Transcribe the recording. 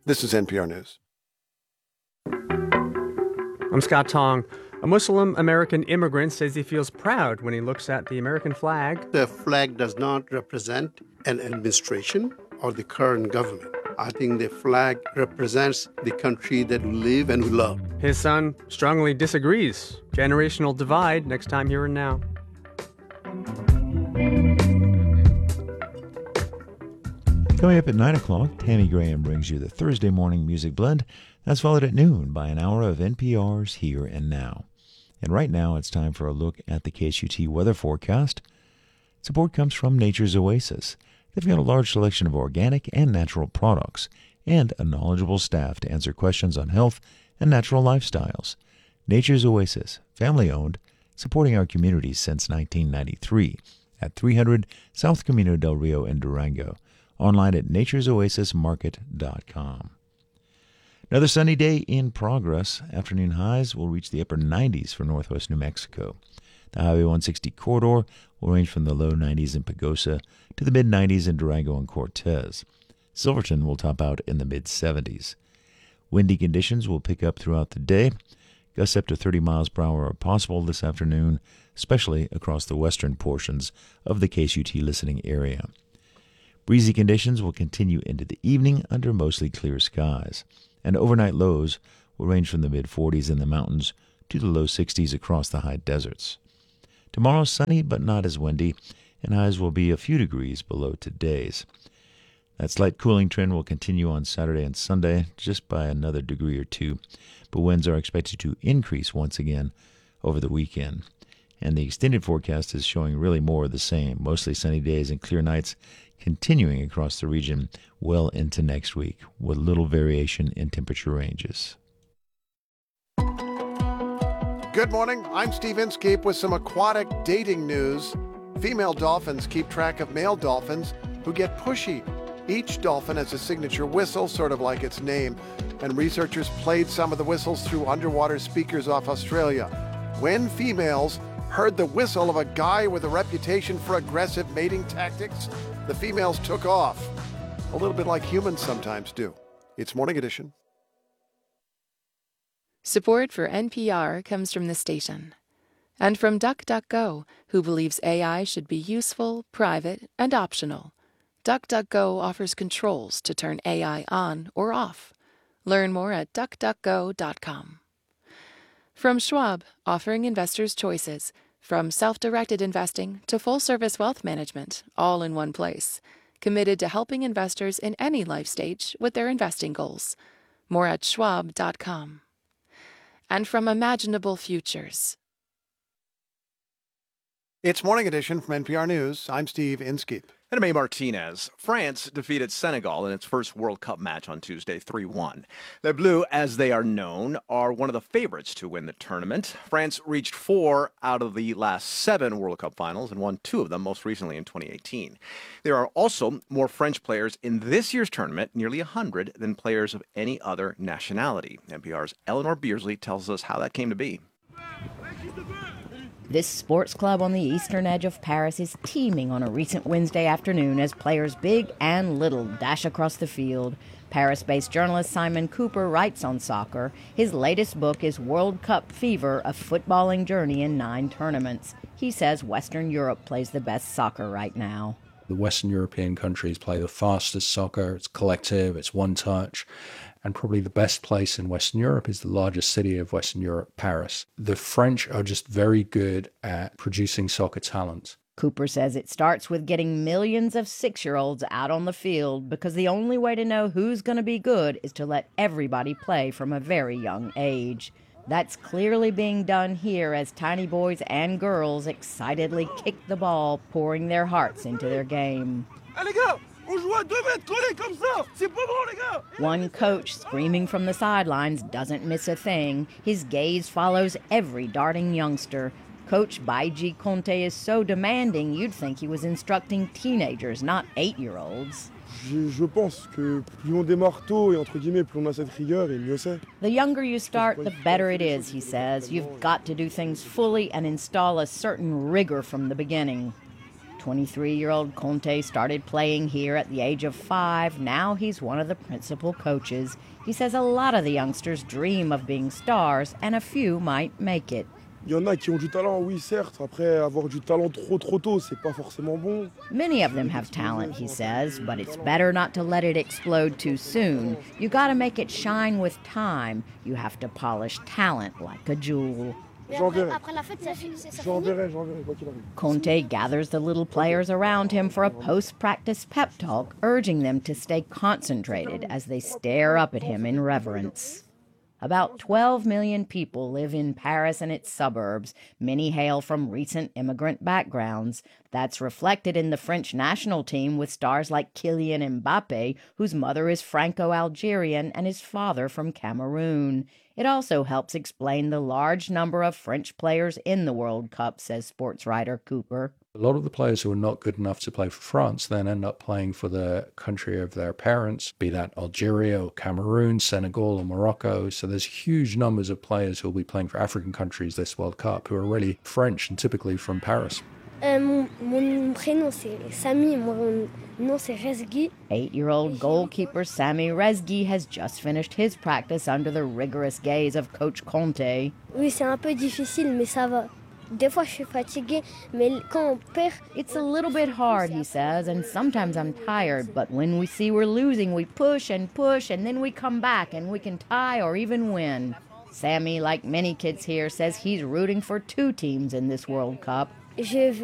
This is NPR News. I'm Scott Tong. A Muslim American immigrant says he feels proud when he looks at the American flag. The flag does not represent an administration or the current government. I think the flag represents the country that we live and we love. His son strongly disagrees. Generational divide next time here and now. Coming up at 9 o'clock, Tammy Graham brings you the Thursday Morning Music Blend. That's followed at noon by an hour of NPR's Here and Now. And right now, it's time for a look at the KSUT weather forecast. Support comes from Nature's Oasis. They've got a large selection of organic and natural products and a knowledgeable staff to answer questions on health and natural lifestyles. Nature's Oasis, family-owned, supporting our communities since 1993 at 300 South Camino del Rio in Durango. Online at naturesoasismarket.com. Another sunny day in progress. Afternoon highs will reach the upper 90s for northwest New Mexico. The Highway 160 corridor will range from the low 90s in Pagosa to the mid-90s in Durango and Cortez. Silverton will top out in the mid-70s. Windy conditions will pick up throughout the day. Gusts up to 30 miles per hour are possible this afternoon, especially across the western portions of the KSUT listening area. Breezy conditions will continue into the evening under mostly clear skies, and overnight lows will range from the mid-40s in the mountains to the low 60s across the high deserts. Tomorrow, sunny but not as windy, and highs will be a few degrees below today's. That slight cooling trend will continue on Saturday and Sunday, just by another degree or two, but winds are expected to increase once again over the weekend. And the extended forecast is showing really more of the same, mostly sunny days and clear nights, continuing across the region well into next week, with little variation in temperature ranges. Good morning. I'm Steve Inskeep with some aquatic dating news. Female dolphins keep track of male dolphins who get pushy. Each dolphin has a signature whistle, sort of like its name, and researchers played some of the whistles through underwater speakers off Australia. When females heard the whistle of a guy with a reputation for aggressive mating tactics, the females took off, a little bit like humans sometimes do. It's Morning Edition. Support for NPR comes from the station and from DuckDuckGo, who believes AI should be useful, private, and optional. DuckDuckGo offers controls to turn AI on or off. Learn more at duckduckgo.com. From Schwab, offering investors choices, from self-directed investing to full-service wealth management, all in one place. Committed to helping investors in any life stage with their investing goals. More at schwab.com. And from Imaginable Futures. It's Morning Edition from NPR News. I'm Steve Inskeep. And May Martinez. France defeated Senegal in its first World Cup match on Tuesday, 3-1. The Bleus, as they are known, are one of the favorites to win the tournament. France reached 4 out of the last 7 World Cup finals and won 2 of them, most recently in 2018. There are also more French players in this year's tournament, nearly 100, than players of any other nationality. NPR's Eleanor Beersley tells us how that came to be. This sports club on the eastern edge of Paris is teeming on a recent Wednesday afternoon as players big and little dash across the field. Paris-based journalist Simon Cooper writes on soccer. His latest book is World Cup Fever, a footballing journey in 9 tournaments. He says Western Europe plays the best soccer right now. The Western European countries play the fastest soccer. It's collective, it's one touch. And probably the best place in Western Europe is the largest city of Western Europe, Paris. The French are just very good at producing soccer talent. Cooper says it starts with getting millions of 6-year-olds out on the field because the only way to know who's going to be good is to let everybody play from a very young age. That's clearly being done here as tiny boys and girls excitedly kick the ball, pouring their hearts into their game. One coach screaming from the sidelines doesn't miss a thing. His gaze follows every darting youngster. Coach Baiji Conte is so demanding you'd think he was instructing teenagers, not 8-year-olds. Je pense que plus on démarre tôt et entre guillemets plus on a cette rigueur et mieux c'est. The younger you start, the better it is, he says. You've got to do things fully and install a certain rigor from the beginning. 23-year-old Conte started playing here at the age of 5. Now he's one of the principal coaches. He says a lot of the youngsters dream of being stars, and a few might make it. Il y en a qui ont du talent, oui, certes. Après, avoir du talent trop tôt, c'est pas forcément bon. Many of them have talent, he says, but it's better not to let it explode too soon. You gotta make it shine with time. You have to polish talent like a jewel. J'enverrai, quoi qu'il arrive. Conte gathers the little players around him for a post-practice pep talk, urging them to stay concentrated as they stare up at him in reverence. About 12 million people live in Paris and its suburbs. Many hail from recent immigrant backgrounds. That's reflected in the French national team with stars like Kylian Mbappe, whose mother is Franco-Algerian and his father from Cameroon. It also helps explain the large number of French players in the World Cup, says sports writer Cooper. A lot of the players who are not good enough to play for France then end up playing for the country of their parents, be that Algeria or Cameroon, Senegal or Morocco. So there's huge numbers of players who will be playing for African countries this World Cup who are really French and typically from Paris. Mon prénom c'est Samy, mon nom c'est Rezgui. 8-year-old goalkeeper Samy Rezgui has just finished his practice under the rigorous gaze of Coach Conte. Oui, c'est un peu difficile, mais ça va. Des fois, je suis fatiguée, mais quand on perd... It's a little bit hard, he says, and sometimes I'm tired, but when we see we're losing, we push, and then we come back, and we can tie or even win. Sammy, like many kids here, says he's rooting for 2 teams in this World Cup.